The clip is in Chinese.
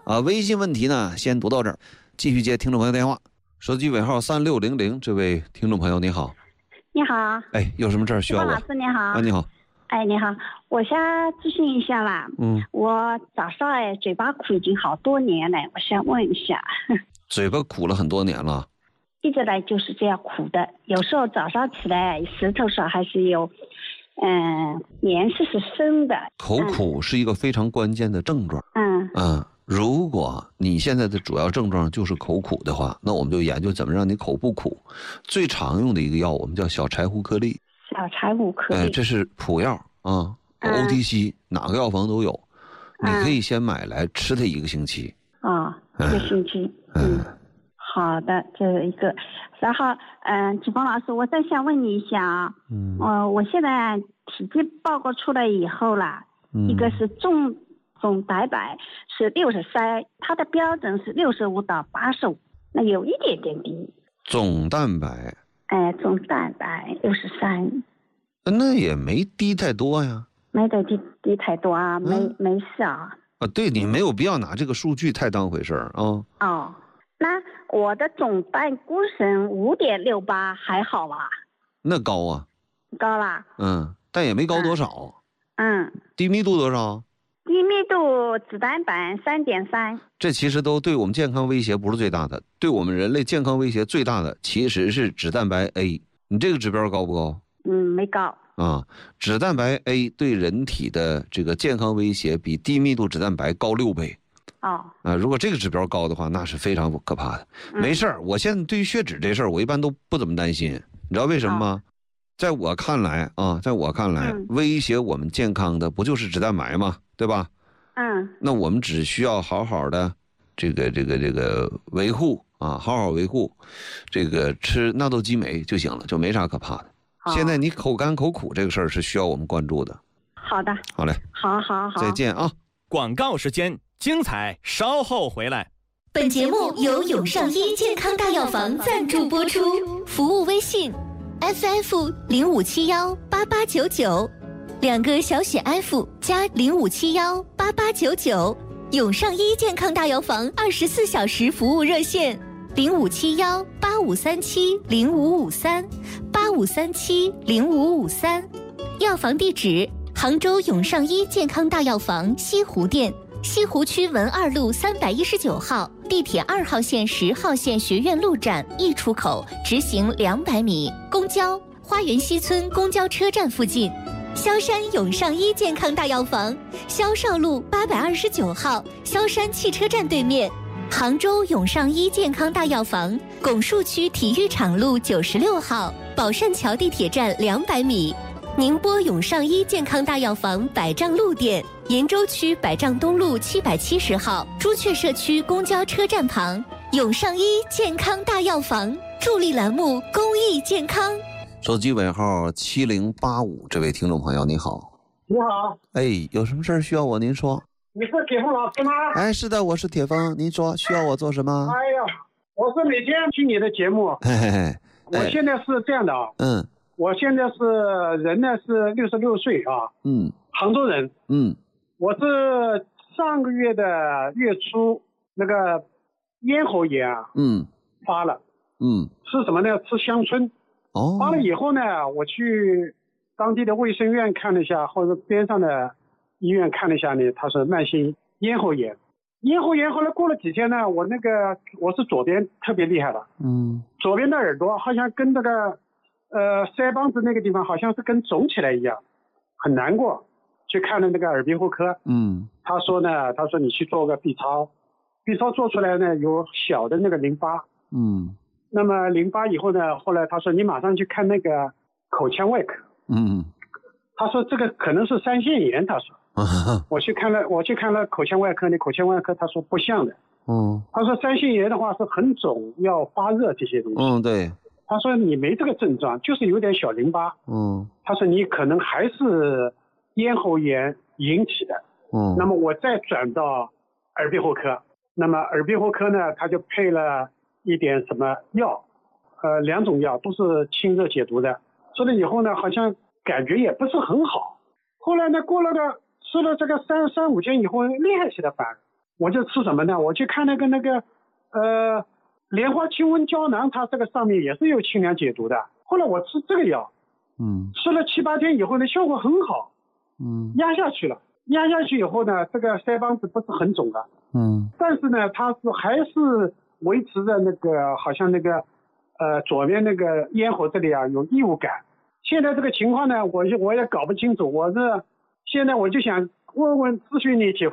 微信问题呢先读到这儿，继续接听众朋友电话。手机尾号3600，这位听众朋友你好。 你好。 哎，有什么事儿需要我？ 老师你好。 你好。 哎，你好，我想咨询一下啦。我早上嘴巴苦已经好多年了，我想问一下。 嘴巴苦了很多年了？ 一直来就是这样苦的，有时候早上起来舌头上还是有颜色是深的。 口苦是一个非常关键的症状。如果你现在的主要症状就是口苦的话，那我们就研究怎么让你口不苦。最常用的一个药我们叫小柴胡颗粒。 小柴胡颗粒。 这是普药啊，OTC 哪个药房都有。你可以先买来吃它1个星期。 1个星期。好的，这是一个。然后启峰老师，我再想问你一下啊。我现在体检报告出来以后啦，一个是总蛋白是63，它的标准是65到85，那有一点点低。总蛋白63， 那也没低太多呀。 没得低太多啊，没事啊。 对，你没有必要拿这个数据太当回事儿啊。 那我的总胆固醇5.68还好吧？ 那高啊。 高啦。 但也没高多少。低密度多少？ 低密度脂蛋白3.3。 这其实都对我们健康威胁不是最大的，对我们人类健康威胁最大的其实是脂蛋白 A。你这个指标高不高？ 没高。 脂蛋白 A 对人体的这个健康威胁比低密度脂蛋白高6倍。如果这个指标高的话，那是非常可怕的。没事儿，我现在对于血脂这事儿，我一般都不怎么担心。你知道为什么吗？在我看来，威胁我们健康的不就是脂蛋白吗？对吧？那我们只需要好好的这个维护好好维护，这个吃纳豆激酶就行了，就没啥可怕的。现在你口干口苦这个事儿是需要我们关注的。 好的。 好嘞。 好。 再见啊！ 广告时间，精彩稍后回来。 本节目由永上医健康大药房赞助播出，服务微信 FF05718899，两个小写 F 加05718899，永上医健康大药房24小时服务热线05718537055385370553，药房地址杭州永上医健康大药房西湖店，西湖区文二路319号，地铁2号线10号线学院路站1出口，直行200米。公交花园西村公交车站附近。萧山永上医健康大药房，萧少路829号，萧山汽车站对面。杭州永上医健康大药房，拱墅区体育场路96号，宝善桥地铁站200米。宁波永上医健康大药房百丈路店，延州区百丈东路770号，朱雀社区公交车站旁。永上医健康大药房助力栏目公益健康。 手机尾号7085，这位听众朋友你好。 你好。 有什么事儿需要我？您说。 你是铁峰老师吗？ 是的，我是铁峰。您说需要我做什么？ 我是每天听你的节目。我现在是这样的我现在是人呢是66岁杭州人。我是上个月的月初那个咽喉炎发了。吃什么呢？吃香椿。发了以后呢，我去当地的卫生院看了一下，或者边上的医院看了一下呢，他是慢性咽喉炎。咽喉炎后来过了几天呢，我是左边特别厉害了。左边的耳朵好像跟这个腮帮子那个地方好像是跟肿起来一样，很难过。去看了那个耳鼻喉科。他说你去做个 B 超做出来呢有小的那个淋巴。那么淋巴以后呢，后来他说你马上去看那个口腔外科。他说这个可能是腮腺炎，他说。我去看了口腔外科，那口腔外科他说不像的。他说腮腺炎的话是很肿，要发热这些东西。 对。 他说你没这个症状，就是有点小淋巴。他说你可能还是咽喉炎引起的。那么我再转到耳鼻喉科，那么耳鼻喉科呢，他就配了一点什么药，2种药都是清热解毒的。吃了以后呢，好像感觉也不是很好。后来呢，过了吃了这个3-5天以后，厉害起来反而我就吃什么呢？我去看那个莲花清瘟胶囊，它这个上面也是有清凉解毒的。后来我吃这个药，吃了7、8天以后呢，效果很好，压下去了。压下去以后呢，这个腮帮子不是很肿了，但是呢，它还是维持着那个好像那个左边那个咽喉这里啊有异物感。现在这个情况呢，我也搞不清楚，现在我就想问咨询你